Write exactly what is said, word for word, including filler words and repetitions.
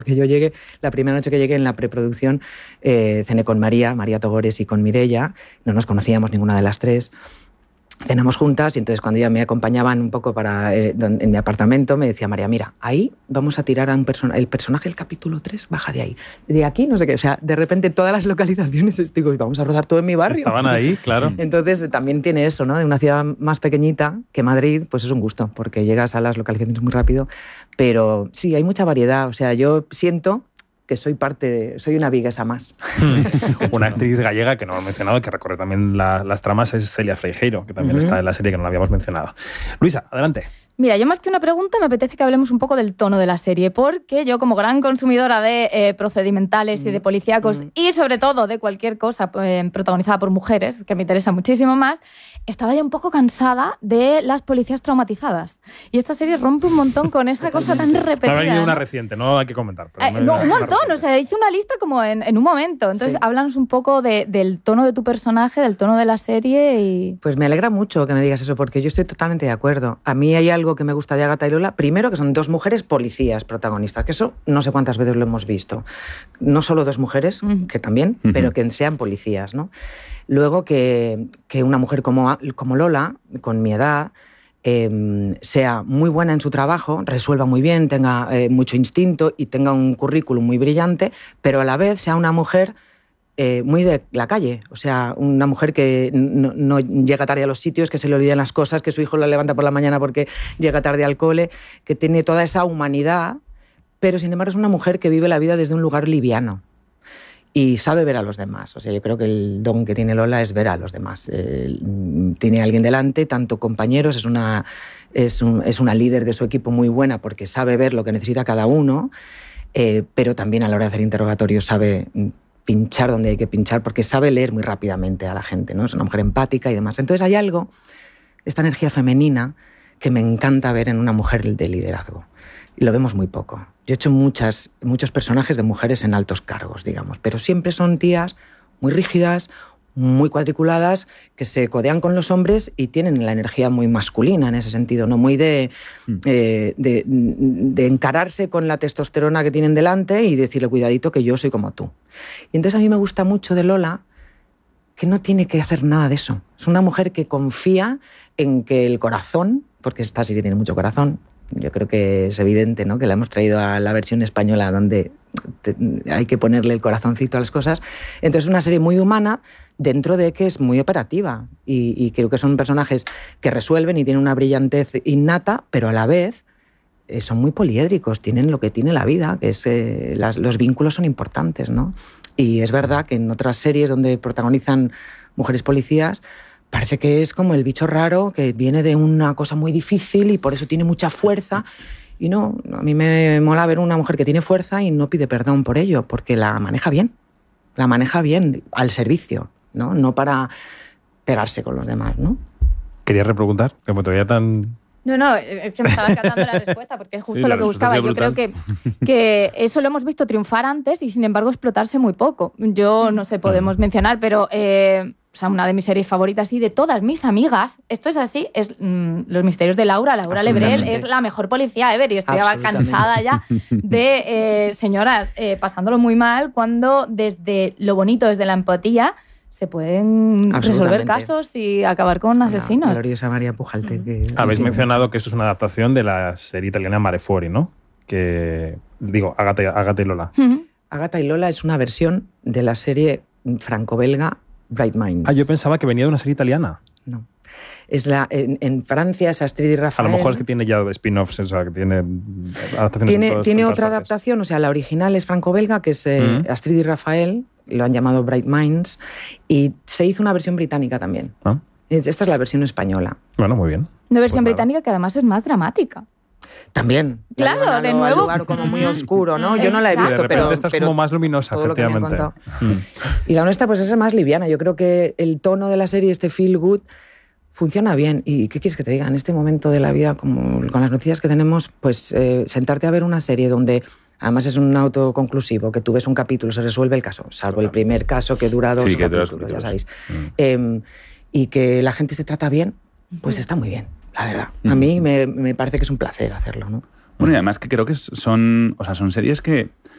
Que yo llegué, la primera noche que llegué en la preproducción, eh, cené con María, María Togores y con Mireia, no nos conocíamos ninguna de las tres, cenamos juntas y entonces cuando ya me acompañaban un poco para, eh, en mi apartamento, me decía María, mira, ahí vamos a tirar a un personaje, el personaje del capítulo tres, baja de ahí, de aquí no sé qué, o sea, de repente todas las localizaciones, digo, y vamos a rodar todo en mi barrio. Estaban ahí, claro. Entonces también tiene eso, ¿no? De una ciudad más pequeñita que Madrid, pues es un gusto, porque llegas a las localizaciones muy rápido, pero sí, hay mucha variedad, o sea, yo siento que soy parte de, soy una viguesa más. Una actriz gallega que no hemos mencionado, que recorre también la, las tramas, es Celia Freijeiro, que también uh-huh. está en la serie, que no la habíamos mencionado. Luisa, adelante. Mira, yo más que una pregunta me apetece que hablemos un poco del tono de la serie, porque yo como gran consumidora de eh, procedimentales mm. y de policíacos mm. y sobre todo de cualquier cosa eh, protagonizada por mujeres, que me interesa muchísimo más, estaba ya un poco cansada de las policías traumatizadas. Y esta serie rompe un montón con esa cosa tan repetida. Ha venido ¿no? una reciente, no hay que comentar. Pero eh, no, un montón, o sea, hice una lista como en, en un momento. Entonces, sí. háblanos un poco de, del tono de tu personaje, del tono de la serie y... Pues me alegra mucho que me digas eso, porque yo estoy totalmente de acuerdo. A mí hay algo que me gusta de Agatha y Lola, primero que son dos mujeres policías protagonistas, que eso no sé cuántas veces lo hemos visto. No solo dos mujeres, uh-huh. que también, uh-huh. pero que sean policías, ¿no? Luego que, que una mujer como, como Lola, con mi edad, eh, sea muy buena en su trabajo, resuelva muy bien, tenga eh, mucho instinto y tenga un currículum muy brillante, pero a la vez sea una mujer Eh, muy de la calle, o sea, una mujer que no, no llega tarde a los sitios, que se le olvidan las cosas, que su hijo la levanta por la mañana porque llega tarde al cole, que tiene toda esa humanidad, pero sin embargo es una mujer que vive la vida desde un lugar liviano y sabe ver a los demás. O sea, yo creo que el don que tiene Lola es ver a los demás. Eh, tiene a alguien delante, tanto compañeros, es una, es, un, es una líder de su equipo muy buena porque sabe ver lo que necesita cada uno, eh, pero también a la hora de hacer interrogatorios sabe pinchar donde hay que pinchar, porque sabe leer muy rápidamente a la gente, ¿no? Es una mujer empática y demás. Entonces hay algo, esta energía femenina, que me encanta ver en una mujer de liderazgo. Y lo vemos muy poco. Yo he hecho muchas, muchos personajes de mujeres en altos cargos, digamos, pero siempre son tías muy rígidas, muy cuadriculadas, que se codean con los hombres y tienen la energía muy masculina en ese sentido, ¿no? Muy de, mm. eh, de, de encararse con la testosterona que tienen delante y decirle, cuidadito, que yo soy como tú. Y entonces a mí me gusta mucho de Lola que no tiene que hacer nada de eso. Es una mujer que confía en que el corazón, porque esta serie tiene mucho corazón, yo creo que es evidente, ¿no? Que la hemos traído a la versión española donde te, hay que ponerle el corazoncito a las cosas. Entonces es una serie muy humana dentro de que es muy operativa y, y creo que son personajes que resuelven y tienen una brillantez innata, pero a la vez eh, son muy poliédricos, tienen lo que tiene la vida, que es eh, las, los vínculos son importantes, ¿no? Y es verdad que en otras series donde protagonizan mujeres policías parece que es como el bicho raro que viene de una cosa muy difícil y por eso tiene mucha fuerza. Y no, a mí me mola ver una mujer que tiene fuerza y no pide perdón por ello, porque la maneja bien, la maneja bien al servicio, ¿no? No para pegarse con los demás, ¿no? ¿Querías repreguntar? Como todavía tan... No, no, es que me estaba encantando la respuesta, porque es justo sí, lo que buscaba. Yo creo que, que eso lo hemos visto triunfar antes y, sin embargo, explotarse muy poco. Yo, no sé, podemos mencionar, pero... Eh, o sea, una de mis series favoritas y de todas mis amigas, esto es así, es mmm, Los misterios de Laura. Laura Lebrel es la mejor policía ever y estoy cansada ya de eh, señoras eh, pasándolo muy mal cuando desde lo bonito, desde la empatía, se pueden resolver casos y acabar con asesinos. La gloriosa María Pujalte. Mm. Que Habéis mencionado mucho que esto es una adaptación de la serie italiana Mare Fuori, ¿no? Que, digo, Agatha, Agatha y Lola. Uh-huh. Agatha y Lola es una versión de la serie franco-belga Bright Minds. Ah, yo pensaba que venía de una serie italiana. No. Es la, en, en Francia es Astrid y Rafael. A lo mejor es que tiene ya spin-offs, o sea, que tiene adaptaciones. Tiene, en todas, tiene en otra partes. adaptación, o sea, la original es franco-belga, que es eh, uh-huh. Astrid y Rafael, lo han llamado Bright Minds, y se hizo una versión británica también. ¿Ah? Esta es la versión española. Bueno, muy bien. Una versión pues británica que además es más dramática. También. Claro, de nuevo. Un lugar como muy oscuro, ¿no? Yo no la he visto, de pero... esta es pero como más luminosa, efectivamente. Mm. Y la nuestra, pues, es más liviana. Yo creo que el tono de la serie, este feel good, funciona bien. ¿Y qué quieres que te diga? En este momento de la vida, como con las noticias que tenemos, pues eh, sentarte a ver una serie donde... Además es un autoconclusivo, que tú ves un capítulo, se resuelve el caso, salvo claro. el primer caso que dura dos sí, que capítulos, dura ya sabéis. Mm. Eh, y que la gente se trata bien, pues está muy bien, la verdad. A mí me, me parece que es un placer hacerlo, ¿no? Bueno, y además que creo que son, o sea, son series que